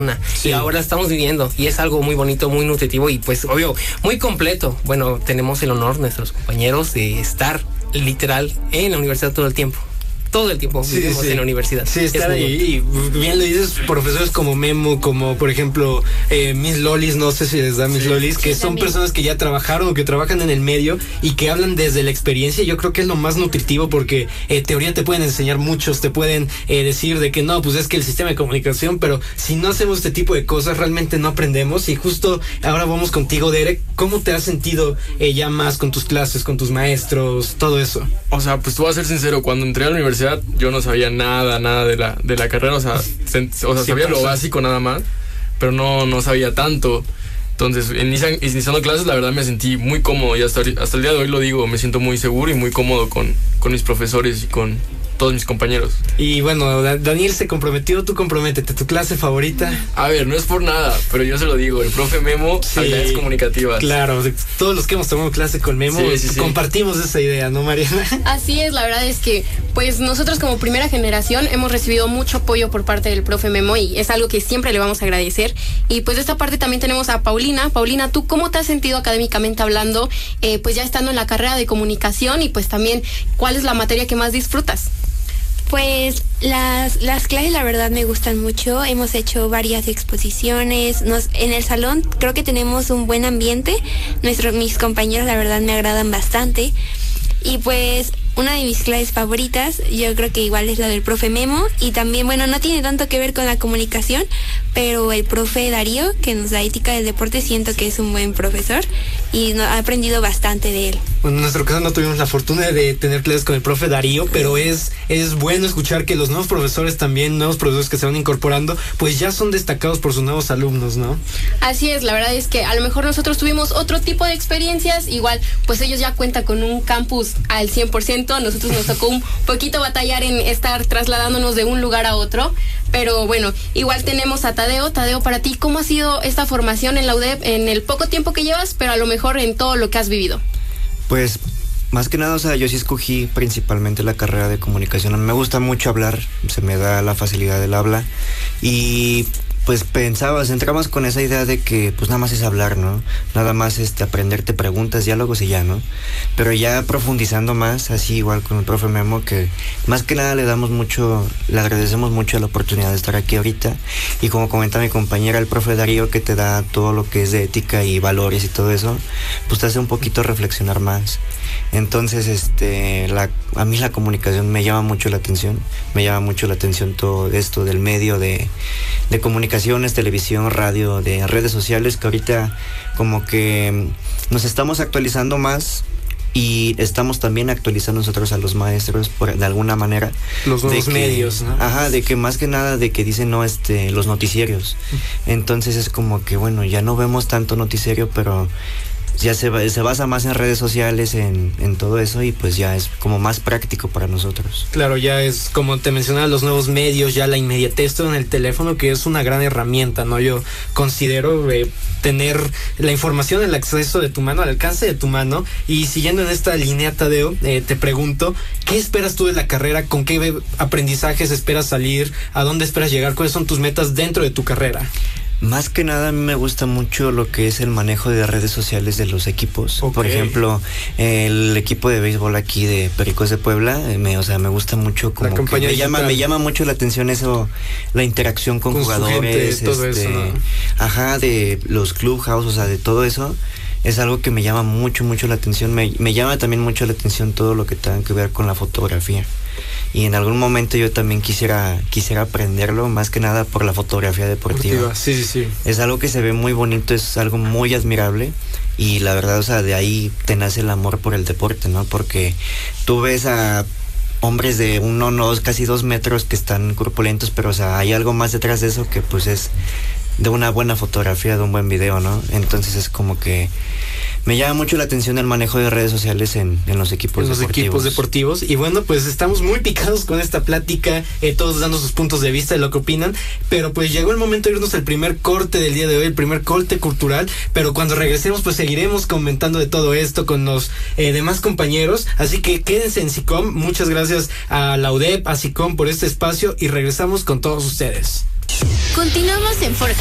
Sí. Y ahora estamos viviendo y es algo muy bonito, muy nutritivo y pues obvio, muy completo. Bueno, tenemos el honor, nuestros compañeros, de estar literal en la universidad todo el tiempo. Todo el tiempo vivimos en la universidad. Sí, estar ahí. Y bien lo dices, profesores como Memo, como por ejemplo Miss Lolis, no sé si les da Miss Lolis, que son también. personas que ya trabajaron o que trabajan en el medio y que hablan desde la experiencia. Yo creo que es lo más nutritivo porque teoría te pueden enseñar muchos, te pueden decir de que no, pues es que el sistema de comunicación, pero si no hacemos este tipo de cosas realmente no aprendemos. Y justo ahora vamos contigo, Derek, ¿cómo te has sentido ya más con tus clases, con tus maestros, todo eso? O sea, pues tú vas a ser sincero, cuando entré a la universidad yo no sabía nada de la carrera, o sea, sabía lo básico nada más, pero no sabía tanto. Entonces, iniciando clases, la verdad me sentí muy cómodo y hasta el día de hoy lo digo, me siento muy seguro y muy cómodo con mis profesores y con todos mis compañeros. Y bueno, Daniel se comprometió, tú comprométete, tu clase favorita. A ver, no es por nada, pero yo se lo digo, el profe Memo, habilidades comunicativas. Claro, todos los que hemos tomado clase con Memo, compartimos esa idea, ¿no, Mariana? Así es, la verdad es que pues nosotros como primera generación hemos recibido mucho apoyo por parte del profe Memo y es algo que siempre le vamos a agradecer. Y pues de esta parte también tenemos a Paulina. Paulina, ¿tú cómo te has sentido académicamente hablando, pues ya estando en la carrera de comunicación y pues también cuál es la materia que más disfrutas? Pues las clases la verdad me gustan mucho, hemos hecho varias exposiciones, en el salón creo que tenemos un buen ambiente, mis compañeros la verdad me agradan bastante y pues una de mis clases favoritas yo creo que igual es la del profe Memo y también bueno no tiene tanto que ver con la comunicación, pero el profe Darío que nos da ética del deporte siento que es un buen profesor y he aprendido bastante de él. Bueno, en nuestro caso no tuvimos la fortuna de tener clases con el profe Darío, pero es bueno escuchar que los nuevos profesores también, nuevos profesores que se van incorporando, pues ya son destacados por sus nuevos alumnos, ¿no? Así es, la verdad es que a lo mejor nosotros tuvimos otro tipo de experiencias, igual pues ellos ya cuentan con un campus al 100%, a nosotros nos tocó un poquito batallar en estar trasladándonos de un lugar a otro, pero bueno, igual tenemos a Tadeo. Tadeo, para ti, ¿cómo ha sido esta formación en la UDEP en el poco tiempo que llevas, pero a lo mejor en todo lo que has vivido? Pues más que nada, o sea, yo sí escogí principalmente la carrera de comunicación. Me gusta mucho hablar, se me da la facilidad del habla y pues entramos con esa idea de que pues nada más es hablar, ¿no? Nada más aprenderte preguntas, diálogos y ya, ¿no? Pero ya profundizando más, así igual con el profe Memo, que más que nada le agradecemos mucho la oportunidad de estar aquí ahorita. Y como comenta mi compañera, el profe Darío, que te da todo lo que es de ética y valores y todo eso, pues te hace un poquito reflexionar más. Entonces, a mí la comunicación me llama mucho la atención. Me llama mucho la atención todo esto del medio de comunicaciones, televisión, radio, de redes sociales, que ahorita como que nos estamos actualizando más y estamos también actualizando nosotros a los maestros de alguna manera. Los nuevos medios, ¿no? Ajá, de que más que nada de que dicen los noticieros. Entonces es como que bueno, ya no vemos tanto noticiero, pero ya se basa más en redes sociales, en todo eso, y pues ya es como más práctico para nosotros. Claro, ya es como te mencionaba, los nuevos medios, ya la inmediatez todo en el teléfono, que es una gran herramienta, ¿no? Yo considero tener la información, el acceso de tu mano, al alcance de tu mano. Y siguiendo en esta línea, Tadeo, te pregunto, ¿qué esperas tú de la carrera? ¿Con qué aprendizajes esperas salir? ¿A dónde esperas llegar? ¿Cuáles son tus metas dentro de tu carrera? Más que nada a mí me gusta mucho lo que es el manejo de redes sociales de los equipos. Okay. Por ejemplo, el equipo de béisbol aquí de Pericos de Puebla, me gusta mucho, como que me llama mucho la atención eso, la interacción con jugadores, gente, todo eso, ¿no? Ajá, de los clubhouse, o sea, de todo eso. Es algo que me llama mucho la atención. Me llama también mucho la atención todo lo que tenga que ver con la fotografía. Y en algún momento yo también quisiera aprenderlo, más que nada por la fotografía deportiva. Sí. Es algo que se ve muy bonito, es algo muy admirable. Y la verdad, o sea, de ahí te nace el amor por el deporte, ¿no? Porque tú ves a hombres de 1, casi 2 metros que están corpulentos, pero o sea, hay algo más detrás de eso que pues es de una buena fotografía, de un buen video, ¿no? Entonces es como que me llama mucho la atención el manejo de redes sociales en los equipos deportivos. Y bueno, pues estamos muy picados con esta plática, todos dando sus puntos de vista de lo que opinan, pero pues llegó el momento de irnos al primer corte del día de hoy, el primer corte cultural, pero cuando regresemos pues seguiremos comentando de todo esto con los demás compañeros, así que quédense en SICOM. Muchas gracias a la UDEP, a SICOM por este espacio y regresamos con todos ustedes. Continuamos en Forja